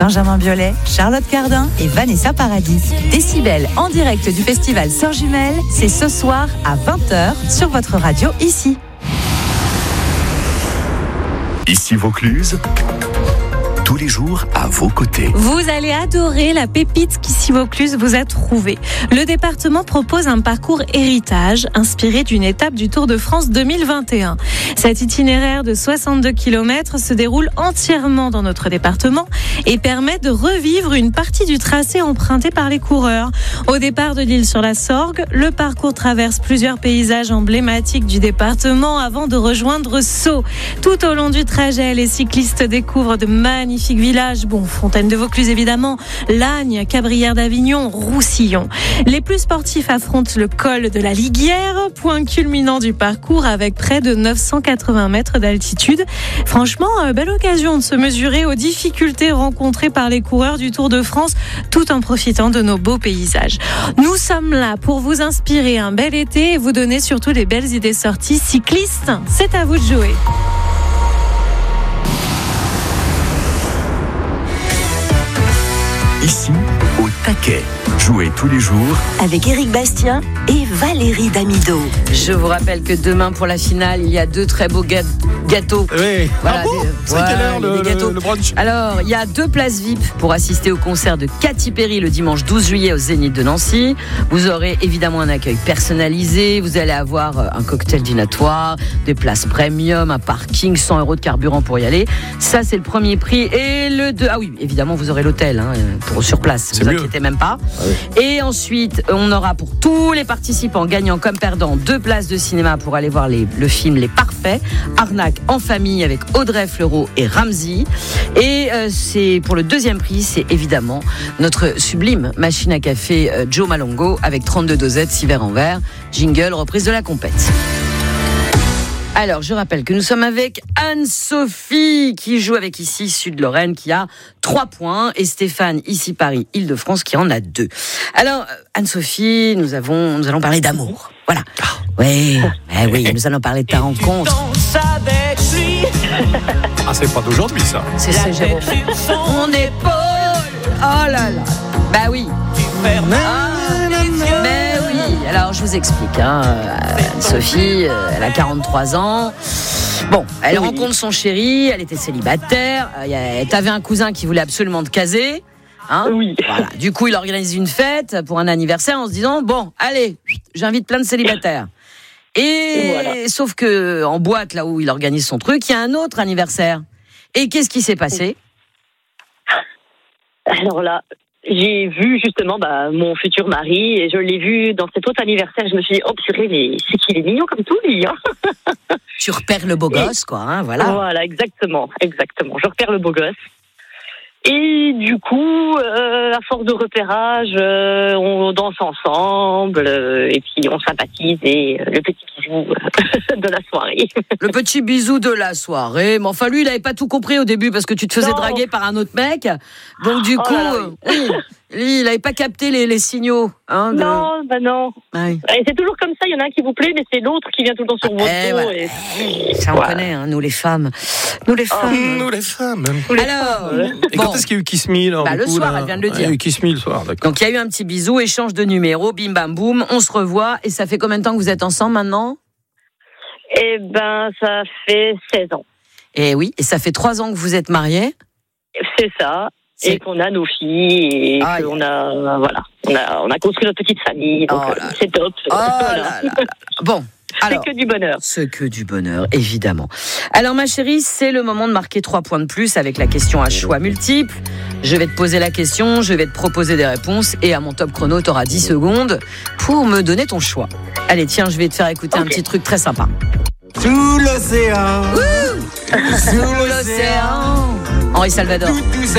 Benjamin Biolay, Charlotte Cardin et Vanessa Paradis. Décibel en direct du festival Sœurs Jumelles, c'est ce soir à 20h sur votre radio ici. Ici Vaucluse, tous les jours à vos côtés. Vous allez adorer la pépite qu'Ici Vaucluse vous a trouvée. Le département propose un parcours héritage inspiré d'une étape du Tour de France 2021. Cet itinéraire de 62 km se déroule entièrement dans notre département et permet de revivre une partie du tracé emprunté par les coureurs. Au départ de l'Isle-sur-la-Sorgue, le parcours traverse plusieurs paysages emblématiques du département avant de rejoindre Sceaux. Tout au long du trajet, les cyclistes découvrent de magnifiques villages, Fontaine de Vaucluse évidemment, Lagnes, Cabrières d'Avignon, Roussillon. Les plus sportifs affrontent le col de la Liguière, point culminant du parcours avec près de 980 mètres d'altitude. Franchement, belle occasion de se mesurer aux difficultés rencontrées par les coureurs du Tour de France, tout en profitant de nos beaux paysages. Nous sommes là pour vous inspirer un bel été et vous donner surtout des belles idées sorties cyclistes. C'est à vous de jouer. Ici, au taquet. Jouez tous les jours avec Éric Bastien et Valérie Damido. Je vous rappelle que demain pour la finale, il y a 2 très beaux gâteaux. Oui. Voilà, C'est quelle heure le brunch? Alors, il y a 2 places VIP pour assister au concert de Katy Perry le dimanche 12 juillet au Zénith de Nancy. Vous aurez évidemment un accueil personnalisé. Vous allez avoir un cocktail dînatoire, des places premium, un parking, 100 € de carburant pour y aller. Ça, c'est le premier prix. Et le 2... Ah oui, évidemment, vous aurez l'hôtel pour sur place. C'est vous mieux. inquiétez même pas. Ah oui. Et ensuite, on aura pour tous les participants, gagnants comme perdants, 2 places de cinéma pour aller voir le film Les Parfaits, Arnaque en famille avec Audrey Fleurot et Ramsey. Et c'est pour le 2e prix, c'est évidemment notre sublime machine à café Joe Malongo avec 32 dosettes, 6 verres en verre. Jingle, reprise de la compète. Alors, je rappelle que nous sommes avec Anne-Sophie qui joue avec ici Sud-Lorraine qui a 3 points et Stéphane ici Paris Île-de-France qui en a 2. Alors, Anne-Sophie, nous allons parler d'amour. Voilà. Oui, nous allons parler de ta rencontre. Ah, c'est pas d'aujourd'hui ça. C'est Jérôme. Mon épaule. Oh là là. Bah oui. Mais oui. Alors, je vous explique. Sophie, elle a 43 ans. Bon, elle rencontre son chéri, elle était célibataire. T'avais un cousin qui voulait absolument te caser. Oui. Voilà. Du coup, il organise une fête pour un anniversaire en se disant, bon, allez, j'invite plein de célibataires. Et voilà. Sauf que en boîte, là où il organise son truc, il y a un autre anniversaire. Et qu'est-ce qui s'est passé ? Alors là, j'ai vu justement mon futur mari et je l'ai vu dans cet autre anniversaire. Je me suis dit, oh purée, mais c'est qu'il est mignon comme tout, lui. Tu repères le beau gosse, quoi, voilà. Voilà, exactement. Je repère le beau gosse. Et du coup, à force de repérage, on danse ensemble et puis on sympathise et le petit bisou de la soirée. Le petit bisou de la soirée. Mais enfin, lui, il n'avait pas tout compris au début parce que tu te faisais draguer par un autre mec. Donc du coup, lui, il n'avait pas capté les signaux. Non. Ouais. Et c'est toujours comme ça, il y en a un qui vous plaît, mais c'est l'autre qui vient tout le temps sur votre dos. Ça, on connaît, nous les femmes. Nous les femmes. Alors, et quand est-ce qu'il y a eu Kiss Me là, le soir, elle vient de le dire. Il y a eu Kiss Me le soir, d'accord. Donc il y a eu un petit bisou, échange de numéros, bim bam boum, on se revoit. Et ça fait combien de temps que vous êtes ensemble maintenant ? Eh ben, ça fait 16 ans. Et oui, et ça fait 3 ans que vous êtes mariés ? C'est ça. Et qu'on a nos filles et qu'on a on a construit notre petite famille. Donc c'est top. Bon. Alors, c'est que du bonheur. C'est que du bonheur, évidemment. Alors, ma chérie, c'est le moment de marquer 3 points de plus avec la question à choix multiples. Je vais te poser la question, je vais te proposer des réponses et à mon top chrono, tu auras 10 secondes pour me donner ton choix. Allez, tiens, je vais te faire écouter un petit truc très sympa. Sous l'océan. Sous l'océan. Henri Salvador.